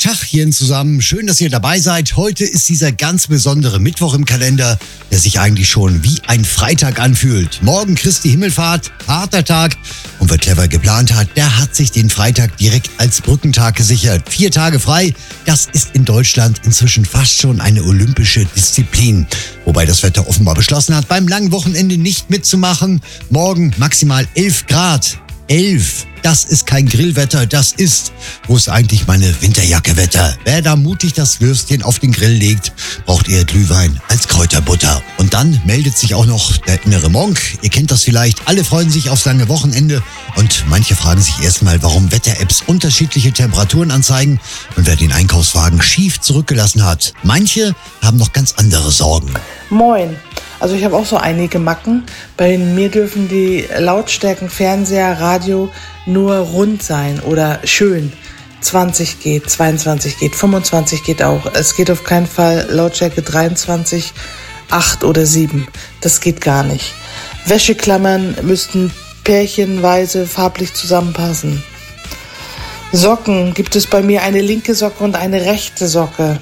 Tachchen zusammen, schön, dass ihr dabei seid. Heute ist dieser ganz besondere Mittwoch im Kalender, der sich eigentlich schon wie ein Freitag anfühlt. Morgen Christi Himmelfahrt, harter Tag. Und wer clever geplant hat, der hat sich den Freitag direkt als Brückentag gesichert. 4 Tage frei, das ist in Deutschland inzwischen fast schon eine olympische Disziplin. Wobei das Wetter offenbar beschlossen hat, beim langen Wochenende nicht mitzumachen. Morgen maximal 11 Grad. 11. Das ist kein Grillwetter, das ist, wo ist eigentlich meine Winterjacke-Wetter? Wer da mutig das Würstchen auf den Grill legt, braucht eher Glühwein als Kräuterbutter. Und dann meldet sich auch noch der innere Monk. Ihr kennt das vielleicht, alle freuen sich aufs lange Wochenende und manche fragen sich erstmal, warum Wetter-Apps unterschiedliche Temperaturen anzeigen und wer den Einkaufswagen schief zurückgelassen hat. Manche haben noch ganz andere Sorgen. Moin. Also ich habe auch so einige Macken. Bei mir dürfen die Lautstärken Fernseher, Radio nur rund sein oder schön. 20 geht, 22 geht, 25 geht auch. Es geht auf keinen Fall Lautstärke 23, 8 oder 7. Das geht gar nicht. Wäscheklammern müssten pärchenweise farblich zusammenpassen. Socken gibt es bei mir eine linke Socke und eine rechte Socke.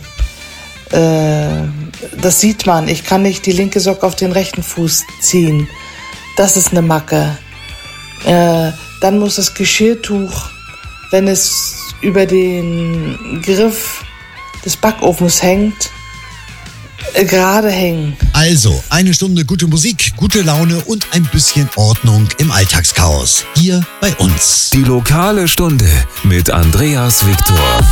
Das sieht man. Ich kann nicht die linke Socke auf den rechten Fuß ziehen. Das ist eine Macke. Dann muss das Geschirrtuch, wenn es über den Griff des Backofens hängt, gerade hängen. Also, 1 Stunde gute Musik, gute Laune und ein bisschen Ordnung im Alltagschaos. Hier bei uns. Die lokale Stunde mit Andreas Victor.